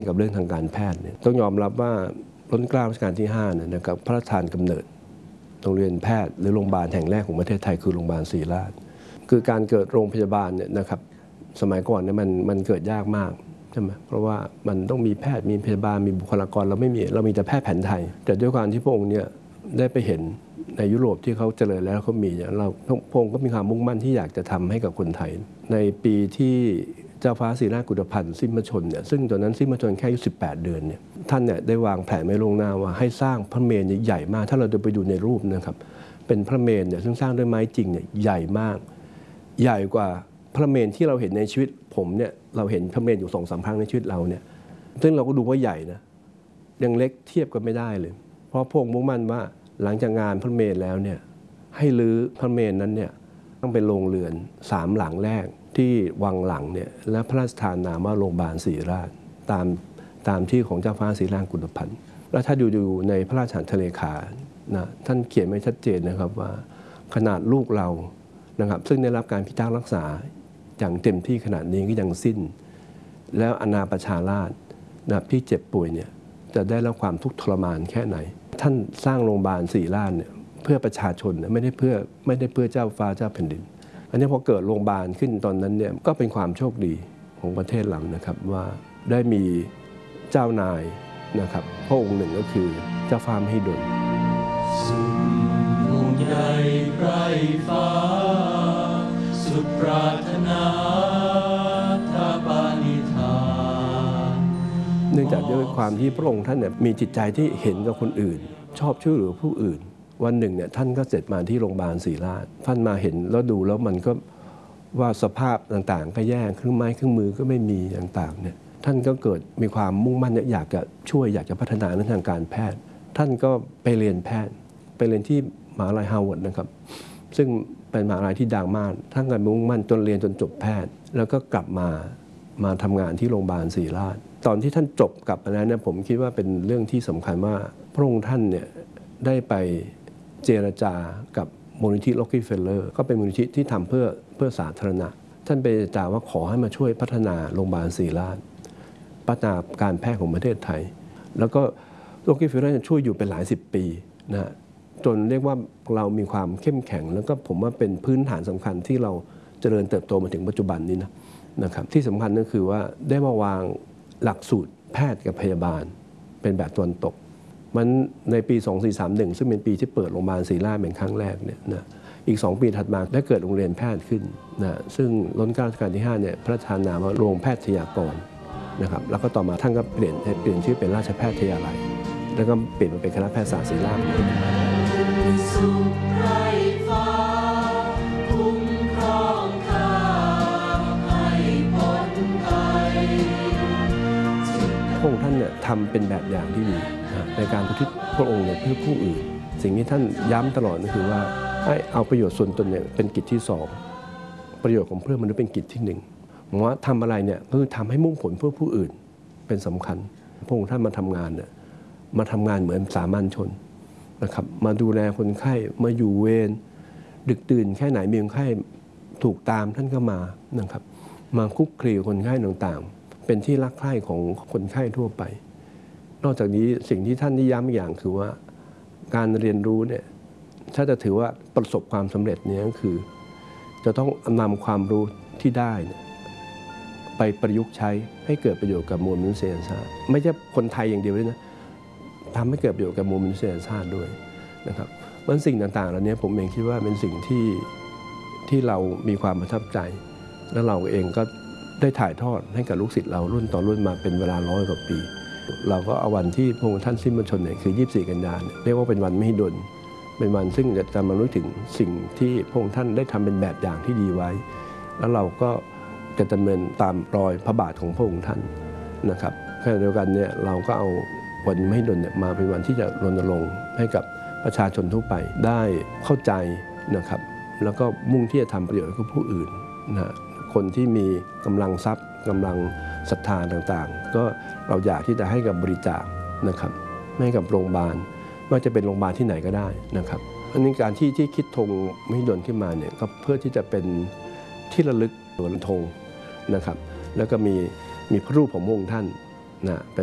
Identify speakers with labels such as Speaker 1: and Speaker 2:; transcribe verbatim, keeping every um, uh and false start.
Speaker 1: กับเรื่องทางการแพทย์เนี่ยต้องยอมรับว่ารัชกาลรัชกาลที่ห้าเนี่ยนะครับพระราชทานกำเนิดโรงเรียนแพทย์หรือโรงพยาบาลแห่งแรกของประเทศไทยคือโรงพยาบาลศิริราชคือการเกิดโรงพยาบาลเนี่ยนะครับสมัยก่อนเนี่ยมันมันเกิดยากมากใช่ไหมเพราะว่ามันต้องมีแพทย์มีพยาบาลมีบุคลากรเราไม่มีเรามีแต่แพทย์แผนไทยแต่ด้วยความที่พระองค์เนี่ยได้ไปเห็นในยุโรปที่เขาเจริญแล้วเขามีเราพระองค์ก็มีความมุ่งมั่นที่อยากจะทำให้กับคนไทยในปีที่เจ้าฟ้าศรีราชกุฎพันธ์สิ้นพระชนม์เนี่ยซึ่งตอนนั้นสิ้นพระชนม์แค่อายุสิบแปดเดือนเนี่ยท่านเนี่ยได้วางแผนไว้ล่วงหน้าว่าให้สร้างพระเมรุใหญ่มากถ้าเราจะไปดูในรูปนะครับเป็นพระเมรุเนี่ยซึ่งสร้างด้วยไม้จริงเนี่ยใหญ่มากใหญ่กว่าพระเมรุที่เราเห็นในชีวิตผมเนี่ยเราเห็นพระเมรุอยู่สองสามครั้งในชีวิตเราเนี่ยซึ่งเราก็ดูว่าใหญ่นะยังเล็กเทียบกันไม่ได้เลยเพราะพระองค์มุ่งมั่นว่าหลังจากงานพระเมรุแล้วเนี่ยให้รื้อพระเมรุนั้นเนี่ยต้องเป็นโรงเรือนสามหลังแรกที่วังหลังเนี่ยและพระราชทานนามว่าโรงพยาบาลศิริราชตามตามที่ของเจ้าฟ้าศรีราชกุฎพันธ์แล้วถ้าดูดูในพระราชหัตถเลขานะท่านเขียนไว้ชัดเจนนะครับว่าขนาดลูกเรานะครับซึ่งได้รับการพิทักษ์รักษาอย่างเต็มที่ขนาดนี้ก็ยังสิ้นแล้วอาณาประชาราษฎร์นะที่เจ็บป่วยเนี่ยจะได้รับความทุกข์ทรมานแค่ไหนท่านสร้างโรงพยาบาลศิริราชเนี่ยเพื่อประชาชนไม่ได้เพื่อไม่ได้เพื่อเจ้าฟ้าเจ้าแผ่นดินอันนี้พอเกิดโรงพยาบาลขึ้นตอนนั้นเนี่ยก็เป็นความโชคดีของประเทศเรานะครับว่าได้มีเจ้านายนะครับพระองค์หนึ่งก็คือเจ้าฟ้ามหิดล
Speaker 2: สุดห่วงใยไพร่ฟ้าสุดปรารถนาทาปานิธาน
Speaker 1: เนื่องจากด้วยความที่พระองค์ท่านเนี่ยมีจิตใจที่เห็นกับคนอื่นชอบช่วยเหลือผู้อื่นวันหนึ่งเนี่ยท่านก็เสร็จมาที่โรงพยาบาลศิริราชท่านมาเห็นแล้วดูแล้วมันก็ว่าสภาพต่างๆก็แย่เครื่องไม้เครื่องมือก็ไม่มีต่างๆเนี่ยท่านก็เกิดมีความมุ่งมั่นอยากจะช่วยอยากจะพัฒนาเรื่องทางการแพทย์ท่านก็ไปเรียนแพทย์ไปเรียนที่มหาวิทยาลัยฮาร์วาร์ดนะครับซึ่งเป็นมหาวิทยาลัยที่ดังมากท่านก็มุ่งมั่นจนเรียนจนจบแพทย์แล้วก็กลับมามาทำงานที่โรงพยาบาลศิริราชตอนที่ท่านจบกลับมาแล้วเนี่ยผมคิดว่าเป็นเรื่องที่สำคัญว่าพระองค์ท่านเนี่ยได้ไปเจรจากับมูลนิธิล็อกกี้เฟลเลอร์ก็เป็นมูลนิธิที่ทำเพื่อเพื่อสาธารณะท่านไปเจรจาว่าขอให้มาช่วยพัฒนาโรงพยาบาลศิริราชพัฒนาการแพทย์ของประเทศไทยแล้วก็ล็อกกี้เฟลเลอร์ช่วยอยู่เป็นหลายสิบปีนะจนเรียกว่าเรามีความเข้มแข็งแล้วก็ผมว่าเป็นพื้นฐานสำคัญที่เราเจริญเติบโตมาถึงปัจจุบันนี้นะนะครับที่สำคัญก็คือว่าได้มาวางหลักสูตรแพทย์กับพยาบาลเป็นแบบตะวันตกมันในปีสองสี่สามหนึ่งซึ่งเป็นปีที่เปิดโรงพยาบาลศิริราชเป็นครั้งแรกเนี่ยนะอีกสองปีถัดมาได้เกิดโรงเรียนแพทย์ขึ้นนะซึ่งรัชกาลรัชกาลที่ห้าเนี่ยพระราชทานนามว่าโรงแพทยากรนะครับแล้วก็ต่อมาท่านก็เปลี่ยนเปลี่ยนชื่อเป็นราชแพทยาลัยแล้วก็เปลี่ยนมาเป็นคณะแพทยศาสตร์ศิริราชพระองค์ท่านเนี่ยทำเป็นแบบอย่างที่ดีในการประพฤติพระองค์เนี่ยเพื่อผู้อื่นสิ่งที่ท่านย้ำตลอดก็คือว่าให้เอาประโยชน์ส่วนตนเนี่ยเป็นกิจที่สองประโยชน์ของเพื่อนมนุษย์เป็นกิจที่หนึ่งผมว่าทำอะไรเนี่ยก็คือทำให้มุ่งผลเพื่อผู้อื่นเป็นสำคัญพระองค์ท่านมาทำงานเนี่ยมาทำงานเหมือนสามัญชนนะครับมาดูแลคนไข้มาอยู่เวรดึกดื่นแค่ไหนมีคนไข้ถูกตามท่านก็มานะครับมาคุกคลีคนไข้ต่างๆเป็นที่รักใคร่ของคนไข้ทั่วไปนอกจากนี้สิ่งที่ท่านนิย้ำอย่างคือว่าการเรียนรู้เนี่ยถ้าจะถือว่าประสบความสำเร็จเนี่ยก็คือจะต้องนำความรู้ที่ได้ไปประยุกต์ใช้ให้เกิดประโยชน์กับมวลมนุษยชาติไม่ใช่คนไทยอย่างเดียวด้วยนะทำให้เกิดประโยชน์กับมวลมนุษยชาติด้วยนะครับเพราะสิ่งต่างๆเหล่านี้ผมเองคิดว่าเป็นสิ่งที่ที่เรามีความประทับใจและเราเองก็ได้ถ่ายทอดให้กับลูกศิษย์เรารุ่นต่อรุ่นมาเป็นเวลาร้อยกว่าปีเราก็เอาวันที่พระองค์ท่านสิ้นพระชนม์เนี่ยคือยี่สิบสี่กันยายนเรียกว่าเป็นวันมหิดลเป็นวันซึ่งจะมารู้ถึงสิ่งที่พระองค์ท่านได้ทำเป็นแบบอย่างที่ดีไว้แล้วเราก็จะดำเนินตามรอยพระบาทของพระองค์ท่านนะครับขณะเดียวกันเนี่ยเราก็เอาวันมหิดลเนี่ยมาเป็นวันที่จะรณรงค์ให้กับประชาชนทั่วไปได้เข้าใจนะครับแล้วก็มุ่งที่จะทำประโยชน์กับผู้อื่นนะคนที่มีกำลังทรัพย์กำลังศรัทธาต่างๆก็เราอยากที่จะให้กับบริจาคนะครับให้กับโรงพยาบาลไม่ว่าจะเป็นโรงพยาบาลที่ไหนก็ได้นะครับอันนี้การที่ที่คิดธงมหิดลขึ้นมาเนี่ยก็เพื่อที่จะเป็นที่ระลึกบนธงนะครับแล้วก็มีมีพระรูปของพระองค์ท่านนะไป